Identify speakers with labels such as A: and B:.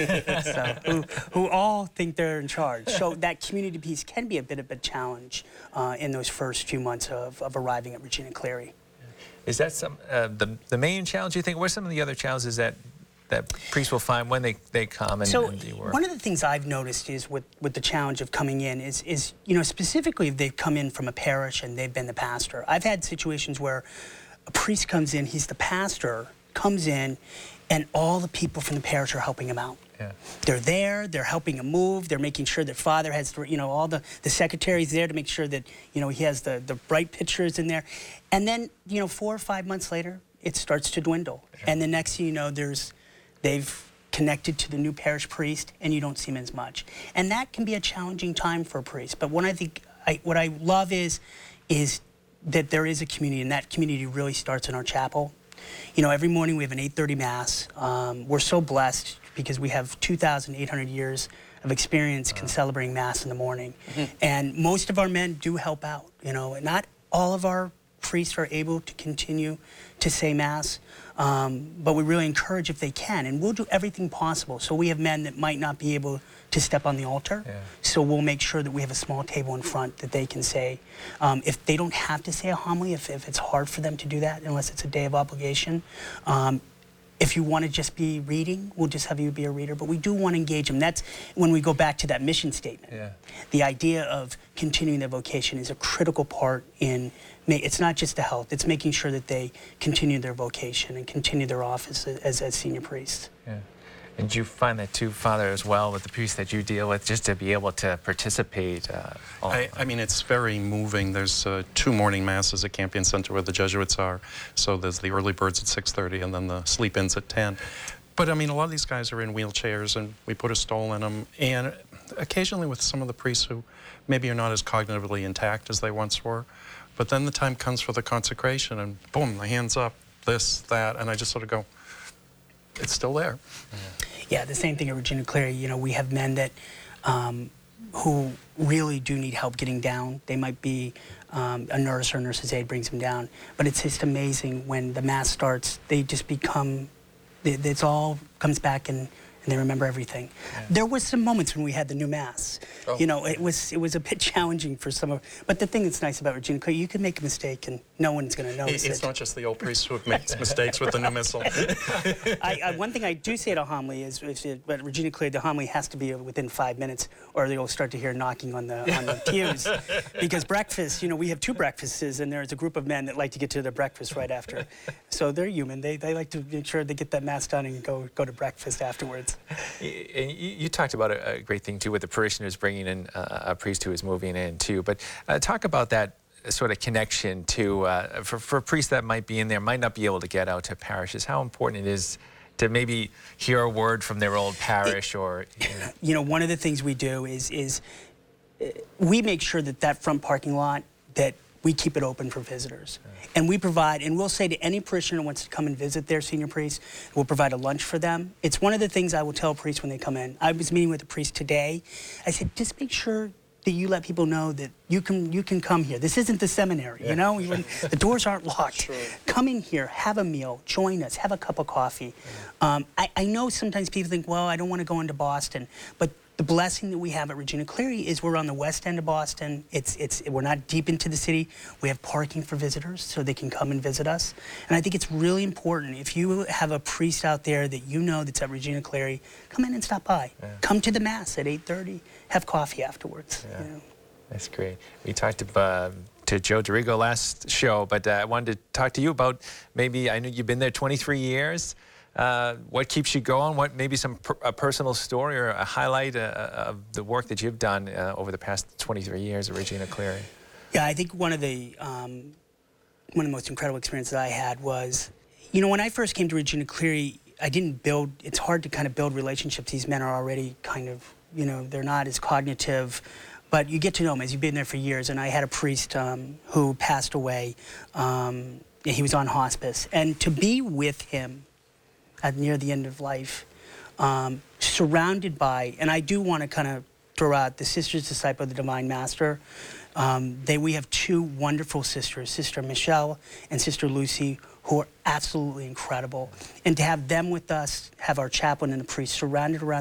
A: So, who all think they're in charge. So that community piece can be a bit of a challenge in those first few months of arriving at Regina Cleary.
B: Is that some the main challenge, you think? What are some of the other challenges that priests will find when they come and do work?
A: One of the things I've noticed is with the challenge of coming in is, you know, specifically if they've come in from a parish and they've been the pastor. I've had situations where a priest comes in, he's the pastor, comes in, and all the people from the parish are helping him out.
B: Yeah.
A: They're there, they're helping him move, they're making sure that father has, you know, all the secretaries there to make sure that, you know, he has the bright pictures in there. And then, you know, 4 or 5 months later, it starts to dwindle. Yeah. And the next thing you know, they've connected to the new parish priest, and you don't see him as much. And that can be a challenging time for a priest. But what I love is that there is a community, and that community really starts in our chapel. You know, every morning we have an 8:30 Mass. We're so blessed because we have 2,800 years of experience celebrating Mass in the morning. Mm-hmm. And most of our men do help out, you know. Not all of our priests are able to continue to say Mass, but we really encourage if they can, and we'll do everything possible. So we have men that might not be able to step on the altar, so we'll make sure that we have a small table in front that they can say. If they don't have to say a homily, if it's hard for them to do that, unless it's a day of obligation, if you want to just be reading, we'll just have you be a reader, but we do want to engage them. That's when we go back to that mission statement. Yeah. The idea of continuing their vocation is a critical part in, it's not just the health, it's making sure that they continue their vocation and continue their office as senior priests. Yeah.
B: And do you find that too, Father, as well, with the priests that you deal with, just to be able to participate?
C: I mean, it's very moving. There's 2 morning masses at Campion Center where the Jesuits are. So there's the early birds at 6:30 and then the sleep-ins at 10. But I mean, a lot of these guys are in wheelchairs, and we put a stole in them. And occasionally with some of the priests who maybe are not as cognitively intact as they once were. But then the time comes for the consecration, and boom, the hands up, this, that, and I just sort of go, it's still there.
A: Yeah, the same thing at Regina Cleary. You know, we have men that who really do need help getting down. They might be a nurse or a nurse's aide brings them down, but it's just amazing when the Mass starts. They just become, it's all comes back and they remember everything. Yeah. There was some moments when we had the new Mass. Oh. You know, it was a bit challenging for some of, but the thing that's nice about Regina Cleary, you can make a mistake and no one's going to notice it.
C: It's not just the old priest who makes mistakes with the new missal.
A: One thing I do say at a homily is, but Regina Cleary, the homily has to be within 5 minutes, or you'll start to hear knocking on the pews. Because breakfast, you know, we have 2 breakfasts, and there's a group of men that like to get to their breakfast right after. So they're human. They like to make sure they get that Mass done and go to breakfast afterwards.
B: And you talked about a great thing too with the parishioners bringing in a priest who is moving in too, but talk about that sort of connection to for priests that might be in there, might not be able to get out to parishes, how important it is to maybe hear a word from their old parish. Or
A: you know, one of the things we do is we make sure that front parking lot, that we keep it open for visitors. And we provide, and we'll say to any parishioner who wants to come and visit their senior priest, we'll provide a lunch for them. It's one of the things I will tell priests when they come in. I was meeting with a priest today. I said, just make sure that you let people know that you can come here. This isn't the seminary, you know? The doors aren't locked. Sure. Come in here, have a meal, join us, have a cup of coffee. I know sometimes people think, well, I don't want to go into Boston, but the blessing that we have at Regina Cleary is we're on the west end of Boston. We're not deep into the city. We have parking for visitors so they can come and visit us. And I think it's really important, if you have a priest out there that you know that's at Regina Cleary, come in and stop by. Yeah. Come to the Mass at 8:30. Have coffee afterwards. Yeah. You know?
B: That's great. We talked to Joe Dorigo last show, but I wanted to talk to you about, maybe, I know you've been there 23 years. What keeps you going? What maybe a personal story or a highlight of the work that you've done over the past 23 years at Regina Cleary?
A: Yeah, I think one of the most incredible experiences I had was, you know, when I first came to Regina Cleary, I didn't build. It's hard to kind of build relationships. These men are already kind of, you know, they're not as cognitive, but you get to know them as you've been there for years. And I had a priest who passed away. He was on hospice, and to be with him near the end of life, surrounded by, and I do want to kind of throw out the Sisters Disciple of the Divine Master. We have 2 wonderful sisters, Sister Michelle and Sister Lucy, who are absolutely incredible. And to have them with us, have our chaplain and the priest surrounded around